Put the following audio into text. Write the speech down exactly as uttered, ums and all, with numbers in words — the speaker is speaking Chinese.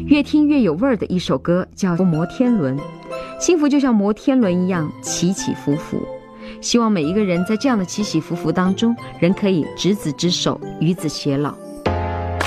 越听越有味儿的一首歌叫《摩天轮》，幸福就像摩天轮一样起起伏伏，希望每一个人在这样的起起伏伏当中，仍可以执子之手，与子偕老。